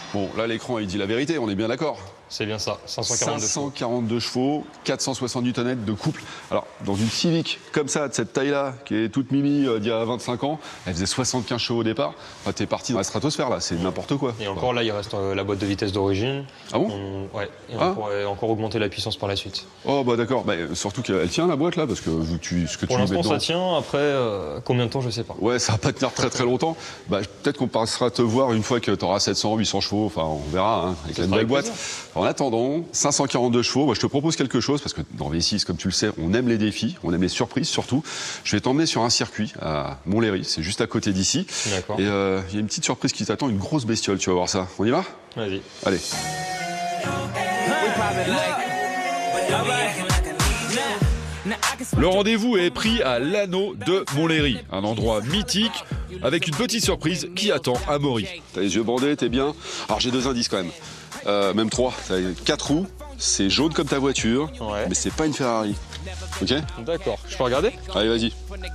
Bon, là, l'écran, il dit la vérité, on est bien d'accord. C'est bien ça, 542 chevaux. 542 chevaux, 470 Nm de couple. Alors, dans une Civic comme ça, de cette taille-là, qui est toute mimi d'il y a 25 ans, elle faisait 75 chevaux au départ. Enfin, t'es parti dans la stratosphère, là, c'est n'importe quoi. Et encore là, il reste la boîte de vitesse d'origine. Ah bon? Ouais, et on pourrait encore augmenter la puissance par la suite. Oh, bah d'accord, bah, surtout qu'elle tient la boîte, là, parce que ce que Pour tu mets l'instant, dedans... ça tient. Après, combien de temps, je sais pas. Ouais, ça va pas tenir très très longtemps. Bah, peut-être qu'on passera te voir une fois que tu auras 700, 800 chevaux, enfin, on verra, hein, avec la nouvelle boîte. En attendant, 542 chevaux, moi je te propose quelque chose, parce que dans V6, comme tu le sais, on aime les défis, on aime les surprises surtout. Je vais t'emmener sur un circuit à Montlhéry, c'est juste à côté d'ici. D'accord. Et il y a une petite surprise qui t'attend, une grosse bestiole, tu vas voir ça. On y va? Vas-y. Allez. Le rendez-vous est pris à l'Anneau de Montlhéry, un endroit mythique avec une petite surprise qui attend Amaury. T'as les yeux bandés, t'es bien. Alors j'ai 2 indices quand même. Même 3. T'as 4 roues, c'est jaune comme ta voiture, Ouais. mais c'est pas une Ferrari. Ok? D'accord. Je peux regarder? Allez, vas-y.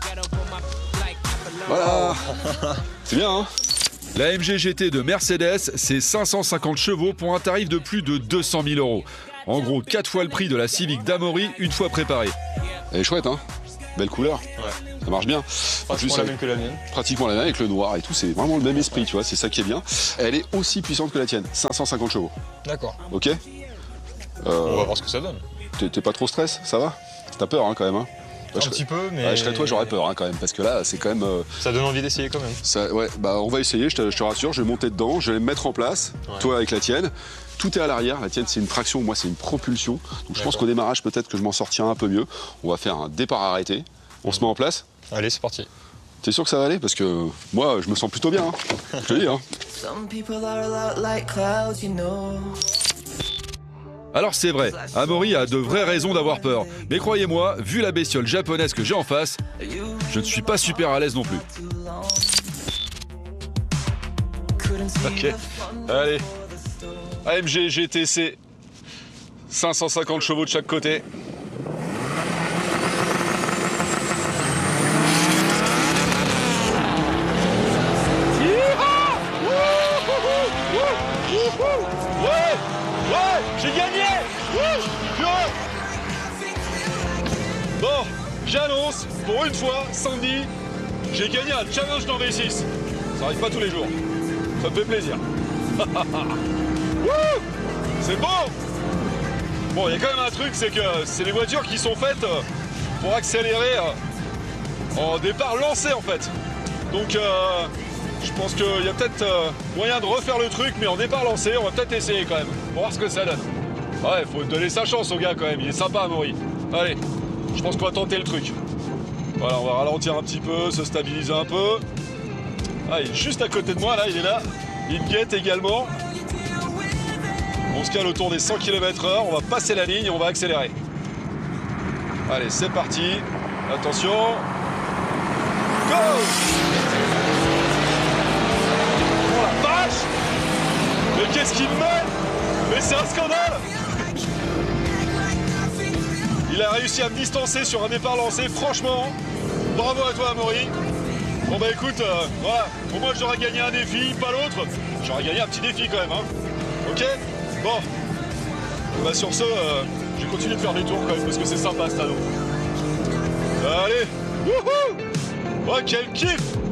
Voilà. C'est bien, hein? La MG GT de Mercedes, c'est 550 chevaux pour un tarif de plus de 200 000 €. En gros, 4 fois le prix de la Civic d'Amaury, une fois préparée. Elle est chouette, hein? Belle couleur. Ouais. Ça marche bien. Pratiquement la même que la mienne. Pratiquement la même avec le noir et tout, c'est vraiment le même esprit, tu vois, c'est ça qui est bien. Elle est aussi puissante que la tienne, 550 chevaux. D'accord. Ok? On va voir ce que ça donne. T'es pas trop stress, ça va? T'as peur, hein, quand même, hein? Un petit peu, mais... Ouais, je serais toi, j'aurais peur, hein, quand même, parce que là, c'est quand même... Ça donne envie d'essayer quand même. Ça, ouais, bah on va essayer, je te rassure, je vais monter dedans, je vais me mettre en place, Ouais. toi avec la tienne. Tout est à l'arrière, la tienne c'est une traction, moi c'est une propulsion. Donc je pense qu'au démarrage peut-être que je m'en sortirai un peu mieux. On va faire un départ arrêté, on se met en place. Allez, c'est parti. T'es sûr que ça va aller? Parce que moi je me sens plutôt bien, hein. Je te dis, hein. Some people are a lot like clouds, you know. Alors c'est vrai, Amaury a de vraies raisons d'avoir peur. Mais croyez-moi, vu la bestiole japonaise que j'ai en face, je ne suis pas super à l'aise non plus. Ok, allez. AMG GTC, 550 chevaux de chaque côté. Ouais, j'ai gagné. Bon, j'annonce, pour une fois, samedi, j'ai gagné un challenge dans V6. Ça arrive pas tous les jours. Ça me fait plaisir. C'est beau. Bon, il y a quand même un truc, c'est que c'est des voitures qui sont faites pour accélérer en départ lancé en fait. Donc je pense qu'il y a peut-être moyen de refaire le truc, mais en départ lancé, on va peut-être essayer quand même, pour voir ce que ça donne. Ouais, faut donner sa chance au gars quand même, il est sympa Amaury. Allez, je pense qu'on va tenter le truc. Voilà, on va ralentir un petit peu, se stabiliser un peu. Ah, il est juste à côté de moi là, il est là. Il me guette également. On se cale autour des 100 km/h, on va passer la ligne et on va accélérer. Allez, c'est parti. Attention. Go! Oh la vache! Mais qu'est-ce qu'il me met? Mais c'est un scandale! Il a réussi à me distancer sur un départ lancé, franchement. Bravo à toi Amaury. Bon bah écoute, voilà, pour moi j'aurais gagné un défi, pas l'autre. J'aurais gagné un petit défi quand même, hein. Ok? Bon. Bah sur ce, je vais continuer de faire des tours quand même parce que c'est sympa ce tableau. Allez! Wouhou! Oh quel kiff!